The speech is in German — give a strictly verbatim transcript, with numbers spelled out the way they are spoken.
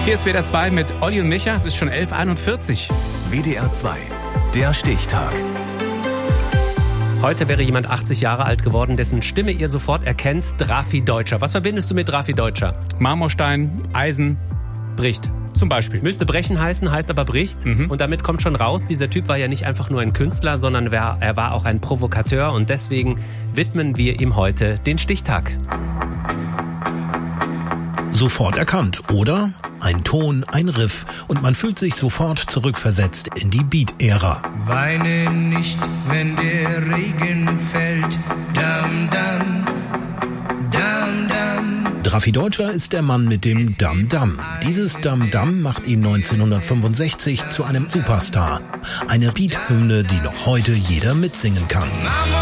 Hier ist W D R zwei mit Olli und Micha. Es ist schon elf Uhr einundvierzig. W D R zwei, der Stichtag. Heute wäre jemand achtzig Jahre alt geworden, dessen Stimme ihr sofort erkennt. Drafi Deutscher. Was verbindest du mit Drafi Deutscher? Marmorstein, Eisen, Bricht. zum Beispiel. Müsste brechen heißen, heißt aber bricht. Mhm. Und damit kommt schon raus, dieser Typ war ja nicht einfach nur ein Künstler, sondern er war auch ein Provokateur. Und deswegen widmen wir ihm heute den Stichtag. Sofort erkannt, oder? Ein Ton, ein Riff und man fühlt sich sofort zurückversetzt in die Beat-Ära. Weine nicht, wenn der Regen fällt, dam, dam, dam, dam. Drafi Deutscher ist der Mann mit dem Dam Dam. Dieses Dam Dam macht ihn neunzehnhundertfünfundsechzig zu einem Superstar. Eine Beat-Hymne, die noch heute jeder mitsingen kann.